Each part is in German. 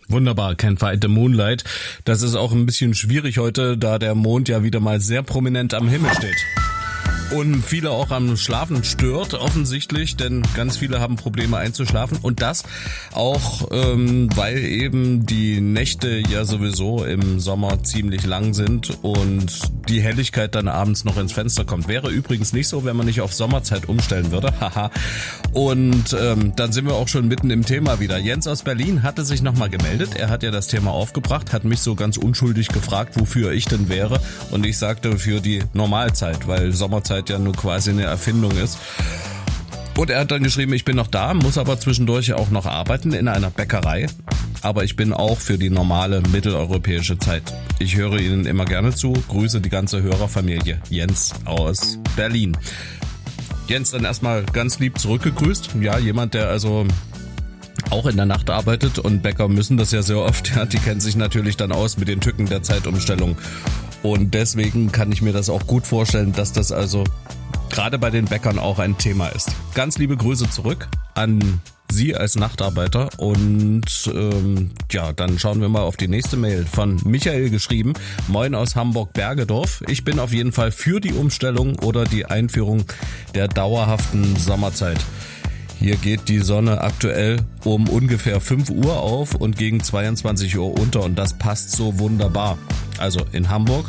Wunderbar, Can't Fight the Moonlight. Das ist auch ein bisschen schwierig heute, da der Mond ja wieder mal sehr prominent am Himmel steht. Und viele auch am Schlafen stört, offensichtlich, denn ganz viele haben Probleme einzuschlafen. Und das auch, weil eben die Nächte ja sowieso im Sommer ziemlich lang sind und die Helligkeit dann abends noch ins Fenster kommt. Wäre übrigens nicht so, wenn man nicht auf Sommerzeit umstellen würde. Haha. Und dann sind wir auch schon mitten im Thema wieder. Jens aus Berlin hatte sich nochmal gemeldet. Er hat ja das Thema aufgebracht, hat mich so ganz unschuldig gefragt, wofür ich denn wäre. Und ich sagte für die Normalzeit, weil Sommerzeit ja nur quasi eine Erfindung ist. Und er hat dann geschrieben, ich bin noch da, muss aber zwischendurch auch noch arbeiten in einer Bäckerei. Aber ich bin auch für die normale mitteleuropäische Zeit. Ich höre Ihnen immer gerne zu. Grüße die ganze Hörerfamilie. Jens aus Berlin. Jens, dann erstmal ganz lieb zurückgegrüßt. Ja, jemand, der also auch in der Nacht arbeitet, und Bäcker müssen das ja sehr oft. Ja, die kennen sich natürlich dann aus mit den Tücken der Zeitumstellung. Und deswegen kann ich mir das auch gut vorstellen, dass das also gerade bei den Bäckern auch ein Thema ist. Ganz liebe Grüße zurück an Sie als Nachtarbeiter und dann schauen wir mal auf die nächste Mail von Michael geschrieben. Moin aus Hamburg-Bergedorf. Ich bin auf jeden Fall für die Umstellung oder die Einführung der dauerhaften Sommerzeit. Hier geht die Sonne aktuell um ungefähr 5 Uhr auf und gegen 22 Uhr unter und das passt so wunderbar. Also in Hamburg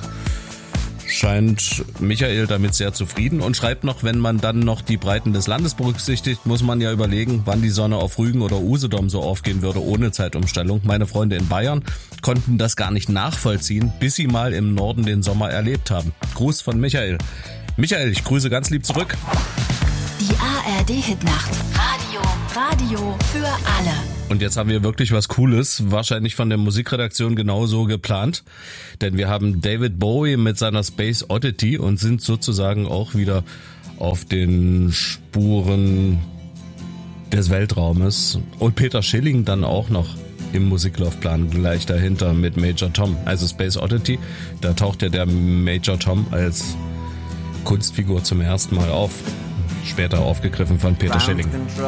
scheint Michael damit sehr zufrieden und schreibt noch, wenn man dann noch die Breiten des Landes berücksichtigt, muss man ja überlegen, wann die Sonne auf Rügen oder Usedom so aufgehen würde ohne Zeitumstellung. Meine Freunde in Bayern konnten das gar nicht nachvollziehen, bis sie mal im Norden den Sommer erlebt haben. Gruß von Michael. Michael, ich grüße ganz lieb zurück. Die ARD-Hitnacht. Radio für alle. Und jetzt haben wir wirklich was Cooles, wahrscheinlich von der Musikredaktion genauso geplant. Denn wir haben David Bowie mit seiner Space Oddity und sind sozusagen auch wieder auf den Spuren des Weltraumes. Und Peter Schilling dann auch noch im Musiklaufplan gleich dahinter mit Major Tom. Also Space Oddity, da taucht ja der Major Tom als Kunstfigur zum ersten Mal auf. Später aufgegriffen von Peter Schilling.